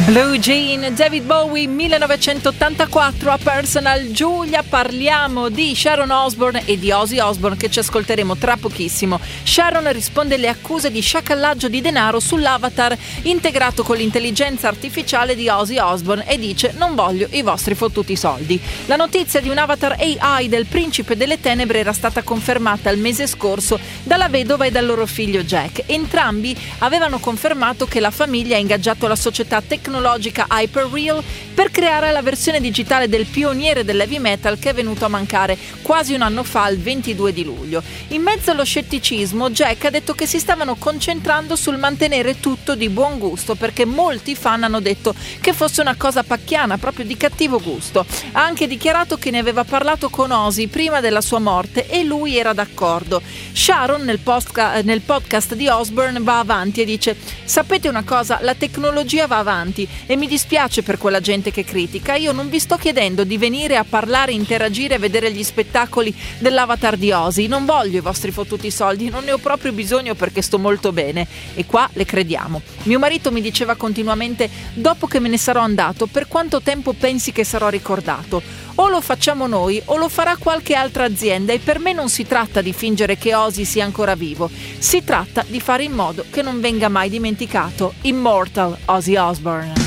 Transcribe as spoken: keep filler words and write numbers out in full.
Blue Jean, David Bowie, millenovecentottantaquattro, a Personal. Giulia, parliamo di Sharon Osbourne e di Ozzy Osbourne, che ci ascolteremo tra pochissimo. Sharon risponde alle accuse di sciacallaggio di denaro sull'avatar integrato con l'intelligenza artificiale di Ozzy Osbourne e dice: non voglio i vostri fottuti soldi. La notizia di un avatar A I del Principe delle Tenebre era stata confermata il mese scorso dalla vedova e dal loro figlio Jack. Entrambi avevano confermato che la famiglia ha ingaggiato la società tecnologica tecnologica Hyperreal per creare la versione digitale del pioniere dell'heavy metal che è venuto a mancare quasi un anno fa, il ventidue di luglio. In mezzo allo scetticismo, Jack ha detto che si stavano concentrando sul mantenere tutto di buon gusto, perché molti fan hanno detto che fosse una cosa pacchiana, proprio di cattivo gusto. Ha anche dichiarato che ne aveva parlato con Ozzy prima della sua morte e lui era d'accordo. Sharon nel, postka- nel podcast di Osbourne va avanti e dice: sapete una cosa, la tecnologia va avanti e mi dispiace per quella gente che critica. Io non vi sto chiedendo di venire a parlare, interagire e vedere gli spettacoli dell'avatar di Ozzy. Non voglio i vostri fottuti soldi, non ne ho proprio bisogno perché sto molto bene. E qua le crediamo. Mio marito mi diceva continuamente: dopo che me ne sarò andato, per quanto tempo pensi che sarò ricordato? O lo facciamo noi o lo farà qualche altra azienda, e per me non si tratta di fingere che Ozzy sia ancora vivo, si tratta di fare in modo che non venga mai dimenticato. Immortal Ozzy Osbourne.